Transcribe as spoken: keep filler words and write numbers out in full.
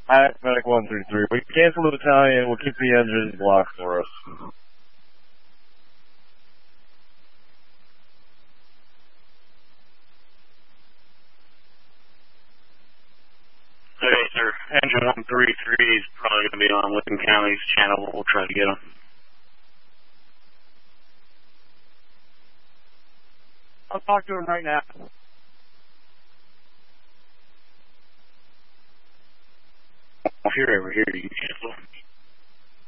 Hi, Medic one three three. We cancel the battalion. We'll keep the engines blocked for us. Okay, sir. Engine one three three is probably going to be on Lincoln County's channel. We'll try to get him. I'll talk to him right now. If you're ever here, you cancel.